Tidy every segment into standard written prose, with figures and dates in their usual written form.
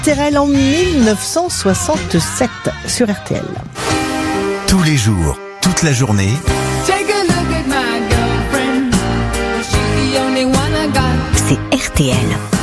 RTL en 1967 sur RTL. Tous les jours, toute la journée. C'est RTL.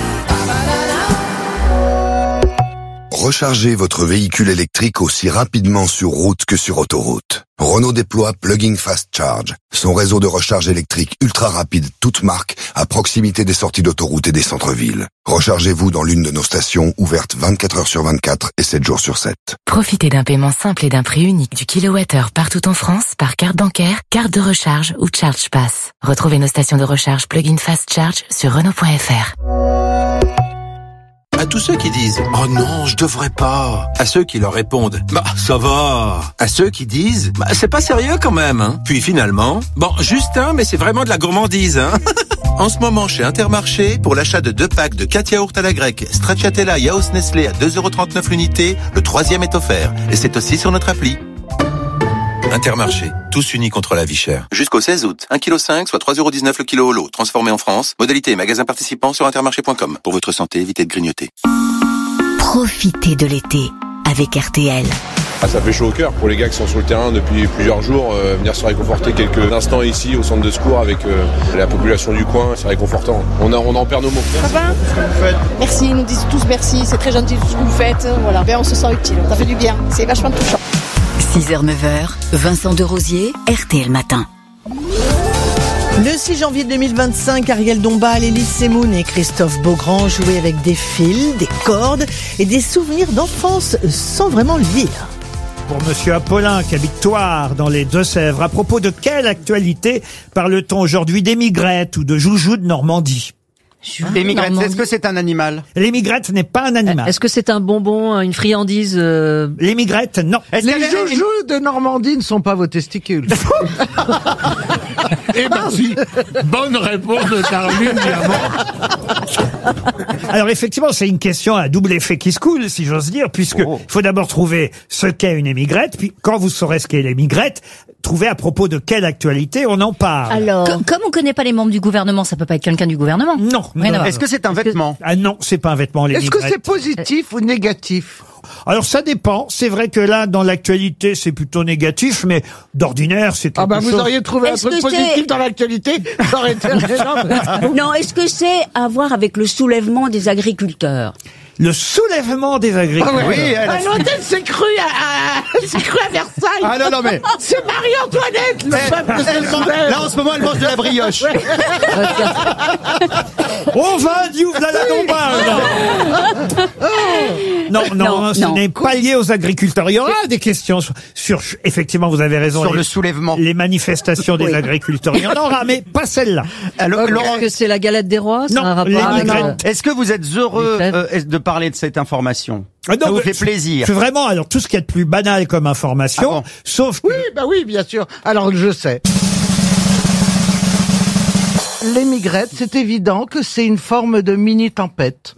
Rechargez votre véhicule électrique aussi rapidement sur route que sur autoroute. Renault déploie Plug-in Fast Charge, son réseau de recharge électrique ultra rapide toute marque à proximité des sorties d'autoroute et des centres-villes. Rechargez-vous dans l'une de nos stations ouvertes 24 heures sur 24 et 7 jours sur 7. Profitez d'un paiement simple et d'un prix unique du kilowattheure partout en France par carte bancaire, carte de recharge ou Charge Pass. Retrouvez nos stations de recharge Plug-in Fast Charge sur Renault.fr. À tous ceux qui disent « Oh non, je devrais pas », à ceux qui leur répondent « Bah, ça va », à ceux qui disent « Bah, c'est pas sérieux quand même, hein ». Puis finalement, bon, juste un, mais c'est vraiment de la gourmandise, hein. En ce moment, chez Intermarché, pour l'achat de 2 packs de 4 yaourts à la grecque, Stracciatella Yaourt Nestlé à 2,39€ l'unité, le 3e est offert. Et c'est aussi sur notre appli. Intermarché, tous unis contre la vie chère. Jusqu'au 16 août, 1,5 kg, soit 3,19€ le kilo au lot, transformé en France. Modalité et magasin participant sur intermarché.com. Pour votre santé, évitez de grignoter. Profitez de l'été avec RTL. Ça fait chaud au cœur pour les gars qui sont sur le terrain depuis plusieurs jours. Venir se réconforter quelques instants ici au centre de secours avec la population du coin, c'est réconfortant. On en perd nos mots. Ça va ? Merci, ils nous disent tous merci, c'est très gentil tout ce que vous faites. Voilà. On se sent utile, ça fait du bien, c'est vachement touchant. 6h-9h, Vincent Desrosiers, RTL Matin. Le 6 janvier 2025, Ariel Dombal, Elie Semoun et Christophe Beaugrand jouaient avec des fils, des cordes et des souvenirs d'enfance sans vraiment le dire. Pour Monsieur Apollin, qui habite Thouars, dans les Deux-Sèvres, à propos de quelle actualité parle-t-on aujourd'hui, d'émigrette ou de joujou de Normandie? L'émigrette, est-ce que c'est un animal? L'émigrette n'est pas un animal. Est-ce que c'est un bonbon, une friandise L'émigrette, non. Les joujous de Normandie ne sont pas vos testicules. Eh ben si, bonne réponse de Caroline Diamant. Alors effectivement, c'est une question à double effet qui se coule, si j'ose dire, puisque faut d'abord trouver ce qu'est une émigrette, puis quand vous saurez ce qu'est l'émigrette, trouver à propos de quelle actualité on en parle. Alors, comme on connaît pas les membres du gouvernement, ça peut pas être quelqu'un du gouvernement. Non. Est-ce que c'est un vêtement? Ah non, c'est pas un vêtement, l'émigrette. Est-ce que c'est positif ou négatif? Alors ça dépend. C'est vrai que là, dans l'actualité, c'est plutôt négatif, mais d'ordinaire, c'est quelque chose... vous auriez trouvé un truc positif dans l'actualité? Ça aurait été Non, est-ce que c'est à voir avec le soulèvement des agriculteurs? Le soulèvement des agriculteurs. Oui, l'hôtel s'est cru à Versailles. Ah non, mais... C'est Marie-Antoinette, le peuple se soulève. Là, en ce moment, elle mange de la brioche. On va Diouf la Lombard. Non, ce n'est pas lié aux agriculteurs. Il y aura des questions sur effectivement, vous avez raison. Sur le soulèvement. Les manifestations des agriculteurs. Il y en aura, mais pas celle-là. Alors, est-ce que c'est la galette des rois? Non, l'émigrette. Est-ce que vous êtes heureux de parler de cette information? Non, ça vous fait plaisir? C'est vraiment, alors, tout ce qu'il y a de plus banal comme information, sauf que... Oui, bien sûr. Alors, je sais. L'émigrette, c'est évident que c'est une forme de mini-tempête.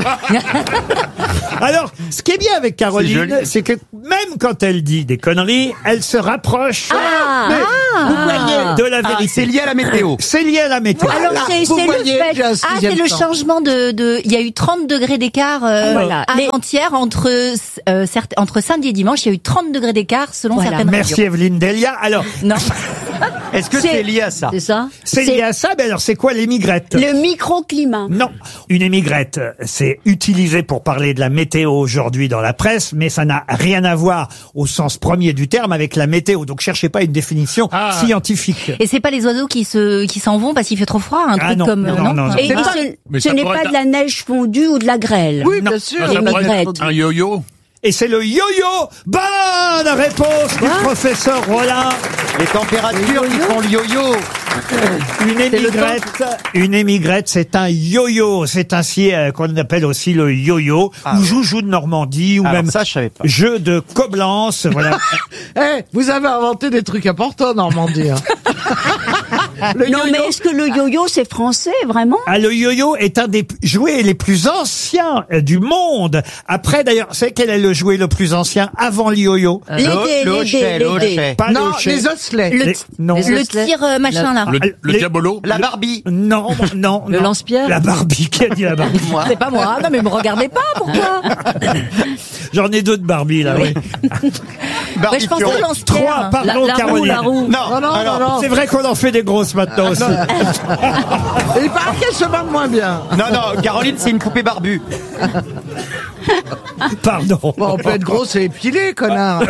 Alors, ce qui est bien avec Caroline, c'est que même quand elle dit des conneries, elle se rapproche de la vérité. C'est lié à la météo. C'est lié à la météo. Alors, c'est le fait. C'est le changement il y a eu 30 degrés d'écart avant-hier entre samedi et dimanche. Il y a eu 30 degrés d'écart selon certaines régions. Merci Evelyne Delia. Alors, non. Est-ce que c'est lié à ça? C'est ça? C'est lié à ça, mais alors c'est quoi l'émigrette? Le microclimat. Non. Une émigrette, c'est utilisé pour parler de la météo aujourd'hui dans la presse, mais ça n'a rien à voir au sens premier du terme avec la météo. Donc cherchez pas une définition scientifique. Et c'est pas les oiseaux qui s'en vont parce qu'il fait trop froid, un truc non, comme... Non. Et ce n'est pas de la neige fondue ou de la grêle. Oui, bien sûr. Ça pourrait être un yo-yo. Et c'est le yo-yo. Bonne réponse du professeur Rollin. Les températures qui font le yo-yo. Une émigrette, c'est un yo-yo. C'est ainsi qu'on appelle aussi le yo-yo, ou joujou de Normandie, ou même ça, je savais pas. Jeu de Coblence. Voilà. Vous avez inventé des trucs importants, Normandie. Non, mais est-ce que le yo-yo, c'est français, vraiment? Ah, le yo-yo est un des jouets les plus anciens du monde. Après, d'ailleurs, c'est quel est le jouet le plus ancien avant le yo-yo? Le hochet. Pas Non, le hochet. les osselets. Le tir machin là. Le diabolo. La Barbie. Non, non. Le non. lance-pierre. La Barbie, qui a dit la Barbie? C'est pas moi. Non mais me regardez pas, pourquoi? J'en ai deux de Barbie, là, oui. Ouais, je pensais au lance-pierre. Trois, pardon, Caroline. La roue. Non. C'est vrai qu'on en fait des grosses maintenant aussi. Il paraît qu'elle se marre moins bien. Non, Caroline, c'est une poupée barbue. Pardon. Bon, on peut être grosse et épilée, connard.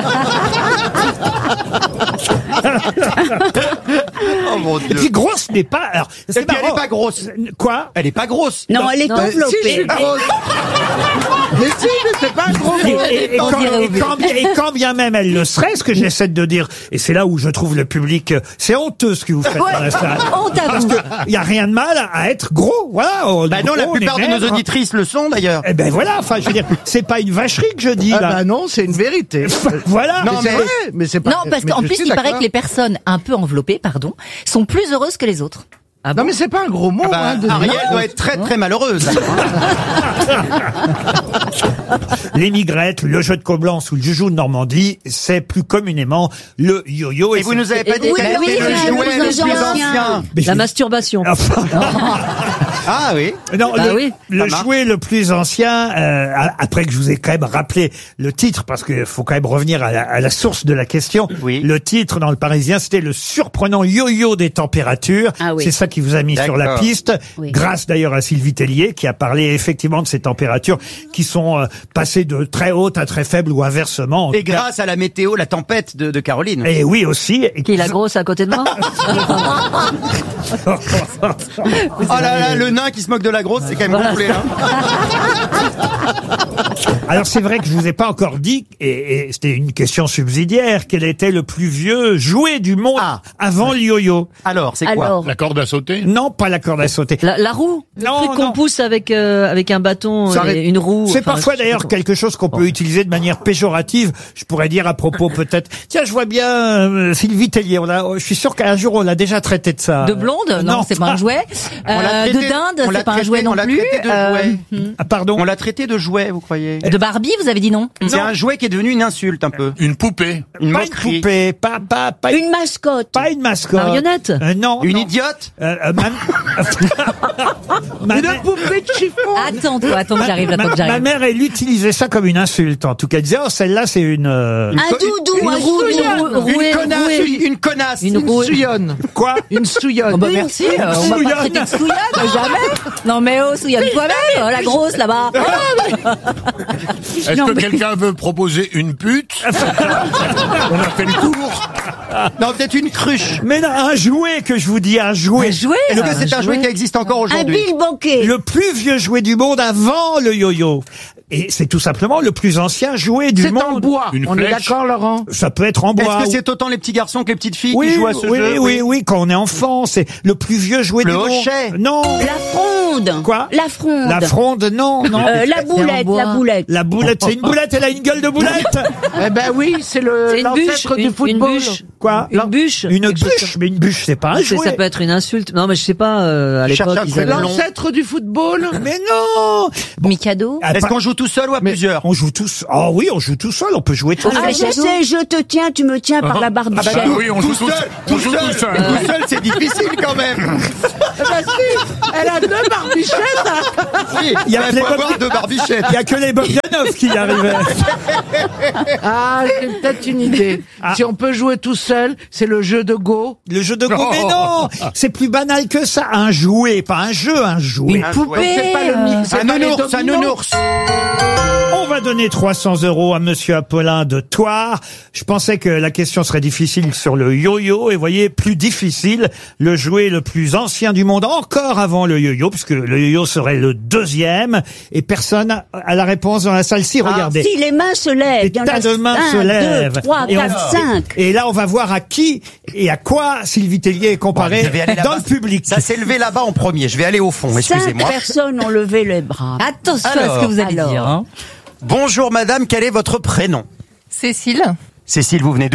Oh mon Et Dieu. puis grosse n'est pas. Alors, Et puis elle est pas grosse. Quoi? Elle est pas grosse. Non, elle est Si, je enveloppée. suis grosse. Mais si, mais c'est pas un gros mot. Et quand bien même elle le serait, ce que j'essaie de dire, et c'est là où je trouve le public, c'est honteux ce que vous faites dans la salle. Honte à Parce vous. que il y a rien de mal à être gros, voilà. Bah non, la plupart de nos auditrices le sont d'ailleurs. Eh ben voilà, enfin je veux dire, c'est pas une vacherie que je dis Ah là. bah non, c'est une vérité. Voilà. Non, mais c'est vrai, mais c'est pas. Non, parce mais qu'en je plus, suis il paraît d'accord. que les personnes un peu enveloppées, pardon, sont plus heureuses que les autres. Non, mais c'est pas un gros mot. hein, de Ariel dire- doit être très très malheureuse. Les migrettes, le jeu de Coblence ou le joujou de Normandie, c'est plus communément le yo-yo. Et vous nous avez pas dit Oui, quel oui, était le oui, jouet le oui, plus oui, ancien. La masturbation. Ah oui. Non, Bah le, oui, le ça marche. jouet le plus ancien, après que je vous ai quand même rappelé le titre, parce qu'il faut quand même revenir à la source de la question. Oui. Le titre dans le Parisien, c'était le surprenant yo-yo des températures. Ah oui. C'est ça qui vous a mis sur la D'accord. piste, Oui. grâce d'ailleurs à Sylvie Tellier, qui a parlé effectivement de ces températures qui sont passées de très hautes à très faibles ou inversement. En Et tout cas. grâce à la météo, la tempête de Caroline. Et oui aussi. Qui est la grosse à côté de moi? Oh là là, le nain qui se moque de la grosse, c'est quand même complet. Hein. Alors c'est vrai que je vous ai pas encore dit, et c'était une question subsidiaire, quel était le plus vieux jouet du monde avant le yo-yo? Alors, c'est quoi? La corde à sauter? Non, pas la corde à sauter. La roue? Le Non, truc qu'on non. pousse avec un bâton Ça et une roue. C'est enfin, parfois je sais d'ailleurs pas. quelque chose qu'on peut utiliser de manière péjorative. Je pourrais dire à propos peut-être. Tiens, je vois bien Sylvie Tellier. Je suis sûr qu'un jour on l'a déjà traité de ça. De blonde? Non, c'est pas un jouet. On l'a traité- De dinde, on l'a c'est pas un traité- jouet non on l'a plus. traité de jouet. Ah, pardon. On l'a traité de jouet, vous croyez? De Barbie, vous avez dit non? C'est un jouet qui est devenu une insulte un peu. Une poupée. Une Pas moquerie. une poupée, pas Une mascotte. pas une mascotte. Marionnette? Non. Une non. idiote. Ma Une mère- poupée de chiffon. Attends, que j'arrive, attends que ma j'arrive. mère, elle utilisait ça comme une insulte. En tout cas, elle disait, oh, celle-là, c'est une... Un doudou, Une un doudou. Une connasse. Une connasse. Une souillonne. Quoi? Une souillonne. Oh bah merci, on m'a pas Souillonne. traité de souillonne, jamais. Non mais oh, souillonne toi-même, la grosse là-bas. Est-ce que quelqu'un veut proposer une pute? On a fait le tour. Non, peut-être une cruche. Mais non, un jouet que je vous dis, un jouet. Un jouet? Est-ce que c'est un jouet qui existe encore Un aujourd'hui? bilboquet. Le plus vieux jouet du monde avant le yo-yo. Et c'est tout simplement le plus ancien jouet du C'est monde. en bois. Une On est flèche. d'accord, Laurent? Ça peut être en bois. Est-ce que c'est autant les petits garçons que les petites filles oui, qui jouent à ce oui, jeu? oui, quand on est enfant, c'est le plus vieux jouet Le du monde. hochet. Non. La fronde. Quoi? La fronde. La fronde, non, non. La boulette, bois. la boulette. La boulette, c'est une boulette, elle a une gueule de boulette. Eh ben oui, c'est C'est une bûche. l'ancêtre du Une football. bûche. Quoi? Une bûche. Une bûche, mais une bûche, c'est pas un jouet. Ça peut être une insulte. Non, mais je sais pas, à Cherche l'époque, un ils prénom. avaient... L'ancêtre du football. Mais non. Mikado. Ah, Est-ce pas- qu'on joue tout seul ou à plusieurs? On joue tous. Oh oui, on joue tout seul. On peut jouer tout seul. Ah, je sais, je te tiens, tu me tiens par la barbichette. Ah oui, on joue tout seul. Tout seul, c'est difficile quand même. Elle a deux barbichettes. Oui, Il y a il les faut avoir Bogdan- deux barbichettes. Il y a que les Bogdanov qui y arrivaient. Ah, j'ai peut-être une idée. Si on peut jouer tout seul, c'est le jeu de Go. Le jeu de Go, mais non, c'est plus banal que ça. Un jouet, pas un jeu, un jouet. Un jouet. C'est pas le mi- c'est Un pas les nounours, un dominos. nounours. On va donner 300 € à Monsieur Apollin de Thouars. Je pensais que la question serait difficile sur le yo-yo, et voyez, plus difficile, le jouet le plus ancien du monde, encore avant le yo-yo, puisque le yo-yo serait le deuxième, et personne a la réponse dans la salle. Si, regardez. Si les mains se lèvent, Des il y en tas a de mains 1, se 2, lèvent. 3, Et on- 4, 5. Et là, on va voir à qui et à quoi Sylvie Tellier est comparée Je vais aller dans là-bas. le public. Ça s'est levé là-bas en premier. Je vais aller au fond, 5 excusez-moi. personnes ont levé les bras. Attention à Alors, ce que vous allez alors. dire. Hein. Bonjour madame, quel est votre prénom? Cécile, Cécile, vous venez d'où?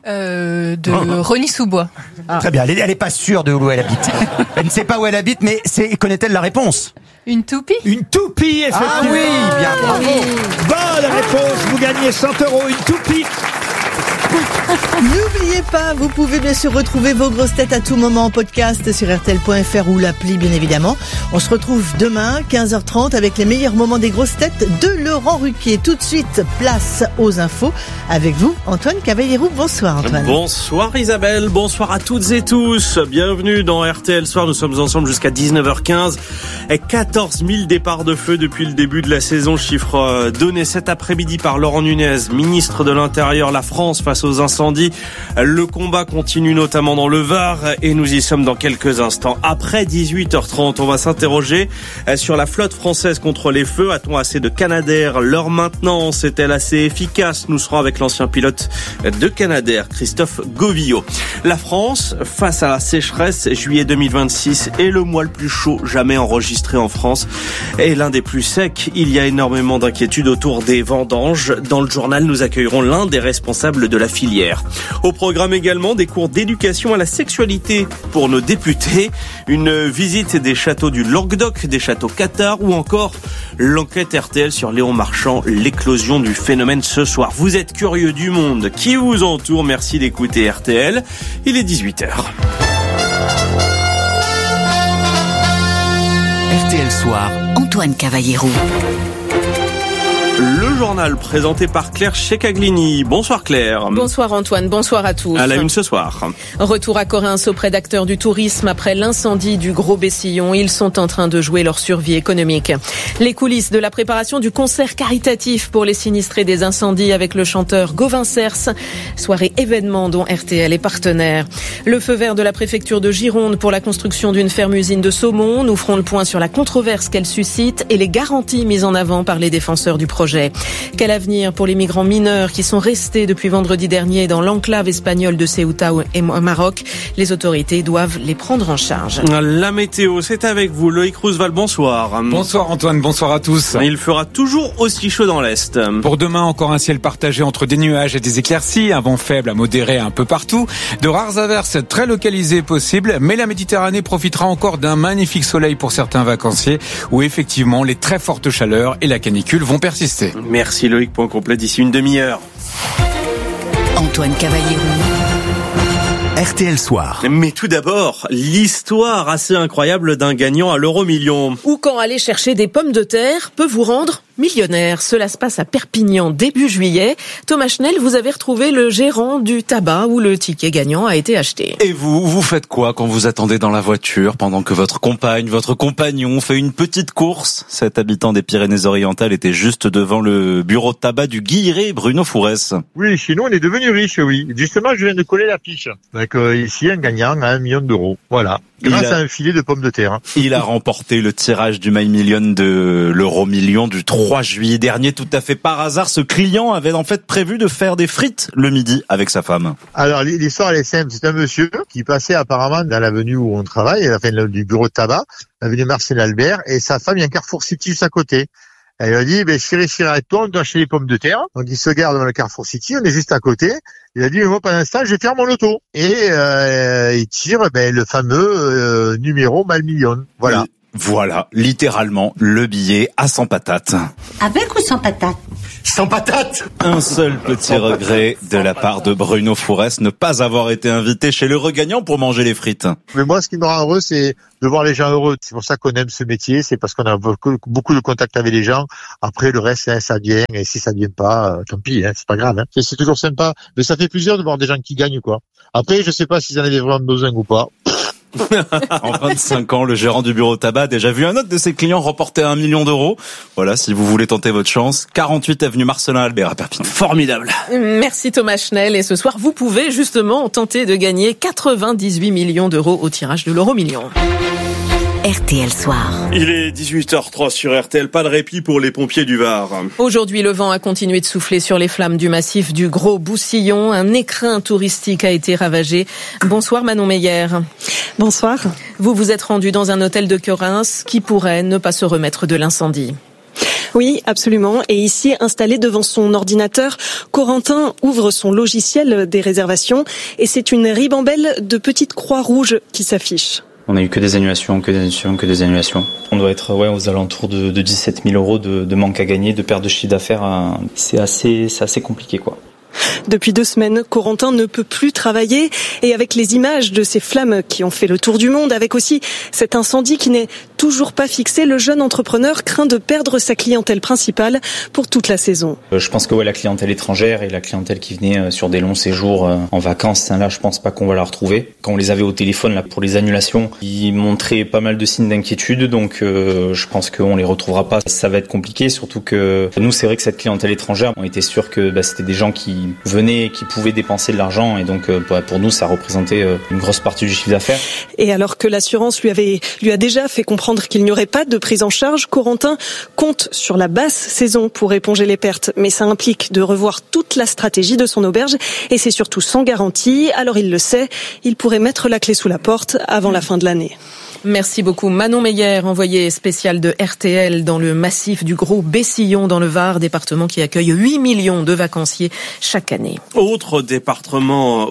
De Rosny-sous-Bois. Très bien, elle est pas sûre de où elle habite. Elle ne sait pas où elle habite, mais connaît-elle la réponse? Une toupie? Une toupie, effectivement. Ah oui, bien, bravo. Bonne réponse, vous gagnez 100 €, une toupie. N'oubliez pas, vous pouvez bien sûr retrouver vos grosses têtes à tout moment en podcast sur RTL.fr ou l'appli bien évidemment. On se retrouve demain 15h30 avec les meilleurs moments des grosses têtes de Laurent Ruquier. Tout de suite, place aux infos avec vous, Antoine Cavallero. Bonsoir Antoine. Bonsoir Isabelle, bonsoir à toutes et tous. Bienvenue dans RTL Soir, nous sommes ensemble jusqu'à 19h15. 14 000 départs de feu depuis le début de la saison, chiffre donné cet après-midi par Laurent Nunez, ministre de l'Intérieur. La France face aux incendies. Le combat continue notamment dans le Var et nous y sommes dans quelques instants. Après 18h30, on va s'interroger sur la flotte française contre les feux. A-t-on assez de Canadair? Leur maintenance est-elle assez efficace? Nous serons avec l'ancien pilote de Canadair, Christophe Govillot. La France, face à la sécheresse, juillet 2026 est le mois le plus chaud jamais enregistré en France et l'un des plus secs. Il y a énormément d'inquiétudes autour des vendanges. Dans le journal, nous accueillerons l'un des responsables de la filière. Au programme également des cours d'éducation à la sexualité pour nos députés, une visite des châteaux du Languedoc, des châteaux cathares ou encore l'enquête RTL sur Léon Marchand, l'éclosion du phénomène ce soir. Vous êtes curieux du monde qui vous entoure, merci d'écouter RTL. Il est 18h. RTL Soir. Antoine Cavallero. Le journal présenté par Claire Checaglini. Bonsoir Claire. Bonsoir Antoine, bonsoir à tous. À la une ce soir. Retour à Corinth auprès d'acteurs du tourisme après l'incendie du Gros Bessillon. Ils sont en train de jouer leur survie économique. Les coulisses de la préparation du concert caritatif pour les sinistrés des incendies avec le chanteur Gauvin Cers. Soirée événement dont RTL est partenaire. Le feu vert de la préfecture de Gironde pour la construction d'une ferme-usine de saumon. Nous ferons le point sur la controverse qu'elle suscite et les garanties mises en avant par les défenseurs du projet. Quel avenir pour les migrants mineurs qui sont restés depuis vendredi dernier dans l'enclave espagnole de Ceuta et au Maroc? Les autorités doivent les prendre en charge. La météo, c'est avec vous. Loïc Roosevelt, bonsoir. Bonsoir Antoine, bonsoir à tous. Il fera toujours aussi chaud dans l'Est. Pour demain, encore un ciel partagé entre des nuages et des éclaircies, un vent faible à modéré un peu partout, de rares averses très localisées possibles, mais la Méditerranée profitera encore d'un magnifique soleil pour certains vacanciers, où effectivement les très fortes chaleurs et la canicule vont persister. Merci Loïc, point complet d'ici une demi-heure. Antoine Cavallero. RTL Soir. Mais tout d'abord, l'histoire assez incroyable d'un gagnant à l'euro-million. Ou quand aller chercher des pommes de terre peut vous rendre millionnaire. Cela se passe à Perpignan début juillet. Thomas Schnell, vous avez retrouvé le gérant du tabac où le ticket gagnant a été acheté. Et vous faites quoi quand vous attendez dans la voiture pendant que votre compagne, votre compagnon fait une petite course? Cet habitant des Pyrénées-Orientales était juste devant le bureau de tabac du Guilleret, Bruno Fourès. Oui, chez nous on est devenu riche, oui. Justement, je viens de coller l'affiche. Avec ici un gagnant à 1 million d'euros. Voilà. Grâce à un filet de pommes de terre. Il a remporté le tirage du My Million de l'euro-million du 3 juillet dernier. Tout à fait par hasard, ce client avait en fait prévu de faire des frites le midi avec sa femme. Alors l'histoire elle est simple. C'est un monsieur qui passait apparemment dans l'avenue où on travaille, à la fin du bureau de tabac, l'avenue Marcel Albert, et sa femme, il y a un Carrefour City juste à côté. Elle lui a dit, chérie, arrête-toi, on doit acheter des pommes de terre. Donc il se garde dans le Carrefour City, on est juste à côté. Il a dit, mais moi, pendant ce temps, je vais faire mon loto. Et il tire le fameux numéro mal million. Voilà. Voilà, littéralement, le billet à 100 patates. Avec ou sans patate? Sans patate. Un seul petit regret de la part de Bruno Fourès, ne pas avoir été invité chez le regagnant pour manger les frites. Mais moi, ce qui me rend heureux, c'est de voir les gens heureux. C'est pour ça qu'on aime ce métier, c'est parce qu'on a beaucoup de contact avec les gens. Après, le reste, ça vient, et si ça vient pas, tant pis, c'est pas grave. C'est toujours sympa, mais ça fait plaisir de voir des gens qui gagnent, quoi. Après, je sais pas s'ils en avaient vraiment besoin ou pas. En 25 ans, le gérant du bureau tabac a déjà vu un autre de ses clients remporter 1 million d'euros. Voilà, si vous voulez tenter votre chance, 48 avenue Marcelin Albert à Perpignan. Formidable. Merci Thomas Schnell. Et ce soir, vous pouvez justement tenter de gagner 98 millions d'euros au tirage de l'euro-million. RTL Soir. Il est 18h03 sur RTL, pas de répit pour les pompiers du Var. Aujourd'hui, le vent a continué de souffler sur les flammes du massif du Gros Boussillon. Un écrin touristique a été ravagé. Bonsoir Manon Meyer. Bonsoir. Vous vous êtes rendu dans un hôtel de Corinth qui pourrait ne pas se remettre de l'incendie. Oui, absolument. Et ici, installé devant son ordinateur, Corentin ouvre son logiciel des réservations et c'est une ribambelle de petites croix rouges qui s'affichent. On a eu que des annulations. On doit être aux alentours de 17 000 euros de manque à gagner, de perte de chiffre d'affaires. C'est assez compliqué, quoi. Depuis 2 semaines, Corentin ne peut plus travailler et avec les images de ces flammes qui ont fait le tour du monde, avec aussi cet incendie qui n'est toujours pas fixé, le jeune entrepreneur craint de perdre sa clientèle principale pour toute la saison. Je pense que la clientèle étrangère et la clientèle qui venait sur des longs séjours en vacances, là je pense pas qu'on va la retrouver. Quand on les avait au téléphone là pour les annulations, ils montraient pas mal de signes d'inquiétude, donc je pense qu'on les retrouvera pas. Ça va être compliqué, surtout que nous c'est vrai que cette clientèle étrangère, on était sûr que c'était des gens qui venaient et qui pouvaient dépenser de l'argent et donc pour nous ça représentait une grosse partie du chiffre d'affaires. Et alors que l'assurance lui a déjà fait comprendre qu'il n'y aurait pas de prise en charge, Corentin compte sur la basse saison pour éponger les pertes, mais ça implique de revoir toute la stratégie de son auberge et c'est surtout sans garantie. Alors il le sait, il pourrait mettre la clé sous la porte avant la fin de l'année. Merci beaucoup Manon Meyer, envoyée spéciale de RTL dans le massif du Gros Bessillon dans le Var, département qui accueille 8 millions de vacanciers chaque année. Autre département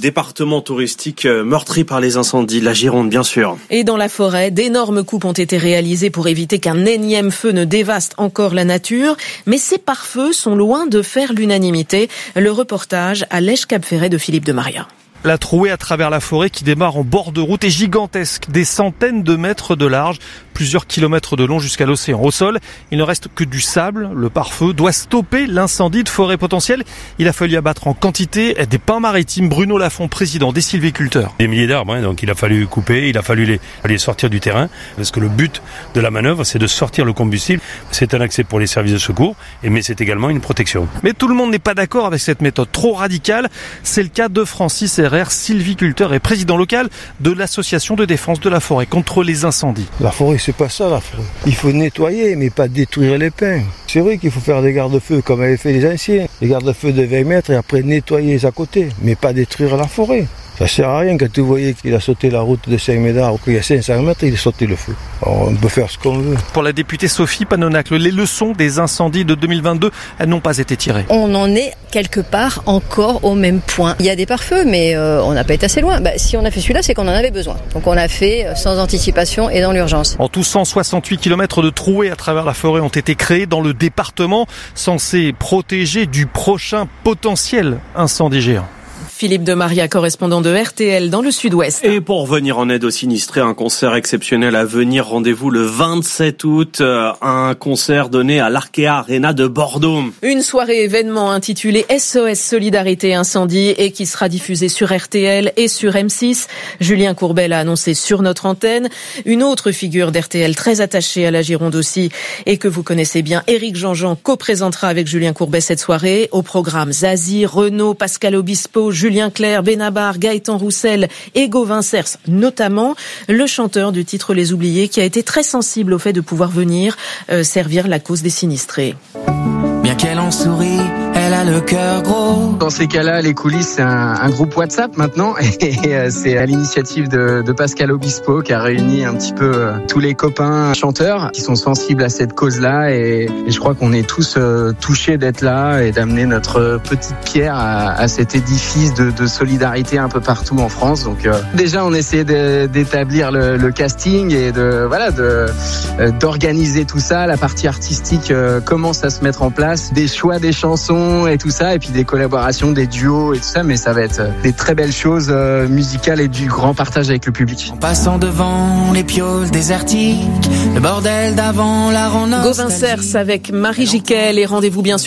touristique meurtri par les incendies, la Gironde bien sûr. Et dans la forêt, d'énormes coupes ont été réalisées pour éviter qu'un énième feu ne dévaste encore la nature, mais ces pare-feux sont loin de faire l'unanimité. Le reportage à Lèche-Cap-Ferret de Philippe de Maria. La trouée à travers la forêt qui démarre en bord de route est gigantesque, des centaines de mètres de large, plusieurs kilomètres de long jusqu'à l'océan. Au sol, il ne reste que du sable. Le pare-feu doit stopper l'incendie de forêt potentielle. Il a fallu abattre en quantité des pins maritimes. Bruno Lafont, président des sylviculteurs. Des milliers d'arbres, donc il a fallu couper, il a fallu les sortir du terrain, parce que le but de la manœuvre, c'est de sortir le combustible. C'est un accès pour les services de secours, mais c'est également une protection. Mais tout le monde n'est pas d'accord avec cette méthode trop radicale. C'est le cas de Francis Herrère, sylviculteur et président local de l'association de défense de la forêt contre les incendies. La forêt, c'est pas ça, la forêt. Il faut nettoyer, mais pas détruire les pins. C'est vrai qu'il faut faire des garde-feux comme avaient fait les anciens. Des garde-feux de 20 mètres et après nettoyer les à côté, mais pas détruire la forêt. Ça sert à rien quand vous voyez qu'il a sauté la route de 5 mètres ou qu'il y a 500 mètres, il a sauté le feu. Alors on peut faire ce qu'on veut. Pour la députée Sophie Panonacle, les leçons des incendies de 2022, elles n'ont pas été tirées. On en est quelque part encore au même point. Il y a des pare-feux, mais on n'a pas été assez loin. Si on a fait celui-là, c'est qu'on en avait besoin. Donc on l'a fait sans anticipation et dans l'urgence. En tout, 168 km de trouées à travers la forêt ont été créés dans le département, censés protéger du prochain potentiel incendie géant. Philippe de Maria, correspondant de RTL dans le Sud-Ouest. Et pour venir en aide aux sinistrés, un concert exceptionnel à venir. Rendez-vous le 27 août, un concert donné à l'Arkea Arena de Bordeaux. Une soirée événement intitulée SOS Solidarité Incendie et qui sera diffusée sur RTL et sur M6. Julien Courbet l'a annoncé sur notre antenne. Une autre figure d'RTL très attachée à la Gironde aussi et que vous connaissez bien, Éric Jean-Jean, co-présentera avec Julien Courbet cette soirée. Au programme Zazie, Renaud, Pascal Obispo, Julien Clerc, Benabar, Gaëtan Roussel et Gauvin Cers, notamment le chanteur du titre Les Oubliés qui a été très sensible au fait de pouvoir venir servir la cause des sinistrés. Bien qu'elle en sourit, elle a le cœur gros. Dans ces cas-là, les coulisses, c'est un groupe WhatsApp maintenant et c'est à l'initiative de Pascal Obispo qui a réuni un petit peu tous les copains chanteurs qui sont sensibles à cette cause-là et je crois qu'on est tous touchés d'être là et d'amener notre petite pierre à cet édifice de solidarité un peu partout en France. Donc déjà, on essaie d'établir le casting et d'organiser tout ça. La partie artistique commence à se mettre en place. Des choix des chansons et tout ça, et puis des collaborations, des duos et tout ça, mais ça va être des très belles choses musicales et du grand partage avec le public. En passant devant les pioles désertiques, le bordel d'avant la rend nostalgique. Gauvin Cers avec Marie Jiquel et rendez-vous bien sûr